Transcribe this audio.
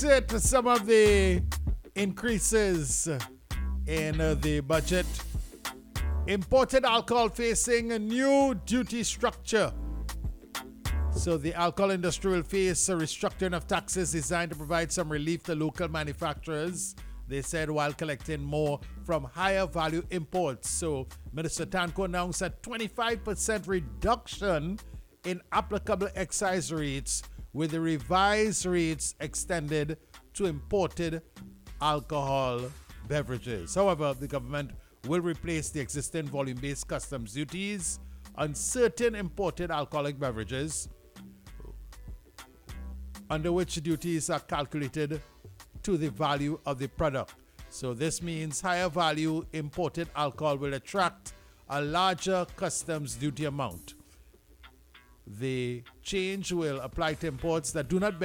it, some of the increases in the budget. Imported alcohol facing a new duty structure. So the alcohol industry will face a restructuring of taxes designed to provide some relief to local manufacturers, they said, while collecting more from higher value imports. So Minister Tanko announced a 25% reduction in applicable excise rates, with the revised rates extended to imported alcohol beverages. However, the government will replace the existing volume-based customs duties on certain imported alcoholic beverages, under which duties are calculated to the value of the product. So this means higher value imported alcohol will attract a larger customs duty amount. The change will apply to imports that do not